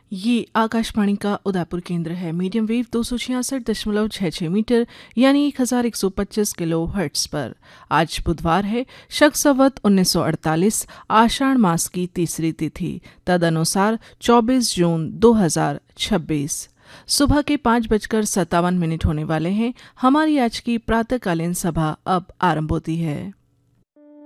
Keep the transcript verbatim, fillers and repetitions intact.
ये आकाशवाणी का उदयपुर केंद्र है। मीडियम वेव दो सौ छियासठ दशमलव छः छः मीटर यानी एक हजार एक सौ पच्चीस किलो हर्ट्स पर। आज बुधवार है, शक संवत उन्नीस सौ अड़तालीस, आषाढ़ मास की तीसरी तिथि, तदनुसार चौबीस जून दो हजार छब्बीस। सुबह के पाँच बजकर सत्तावन मिनट होने वाले हैं। हमारी आज की प्रातःकालीन सभा अब आरंभ होती है।